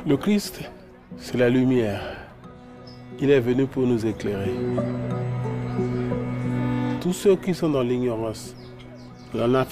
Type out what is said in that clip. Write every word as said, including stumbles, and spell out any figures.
Le Christ, c'est la lumière. Il est venu pour nous éclairer. Tous ceux qui sont dans l'ignorance, on en a